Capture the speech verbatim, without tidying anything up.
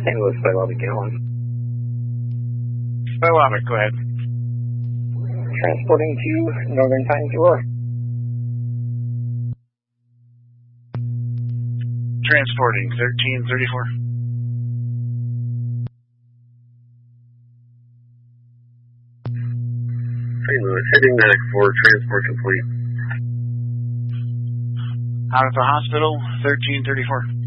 Saint Louis, Bilovic, Gallon. Bilovic, go ahead. Transporting to Northern Pines, Aurora. Transporting, thirteen thirty-four. Saint Louis, heading back for transport complete. Out at the hospital, thirteen thirty-four.